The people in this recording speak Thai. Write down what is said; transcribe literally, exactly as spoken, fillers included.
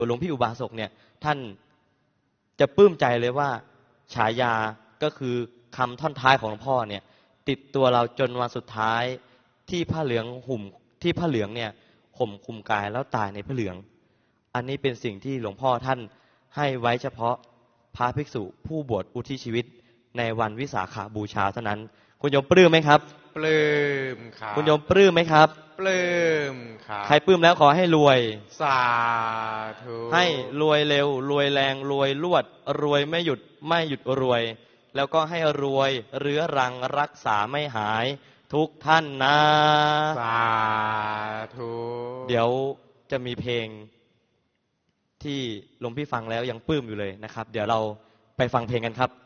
หลวงพี่อุบาสกเนี่ยท่านจะปลื้มใจเลยว่าฉายาก็คือคำท่อนท้ายของหลวงพ่อเนี่ยติดตัวเราจนวันสุดท้ายที่ผ้าเหลืองห่มที่ผ้าเหลืองเนี่ยห่มคลุมกายแล้วตายในผ้าเหลืองอันนี้เป็นสิ่งที่หลวงพ่อท่านให้ไว้เฉพาะพระภิกษุผู้บวชอุทิศชีวิตในวันวิสาขบูชาเท่านั้นคุณโยมปลื้มไหมครับปลื้มครับคุณโยมปลื้มไหมครับปลื้มครับใครปลื้มแล้วขอให้รวยสาธุให้รวยเร็วรวยแรงรวยลวดรวยไม่หยุดไม่หยุดรวยแล้วก็ให้รวยเรื้อรังรักษาไม่หายทุกท่านนะสาธุเดี๋ยวจะมีเพลงที่หลวงพี่ฟังแล้วยังปลื้มอยู่เลยนะครับเดี๋ยวเราไปฟังเพลงกันครับ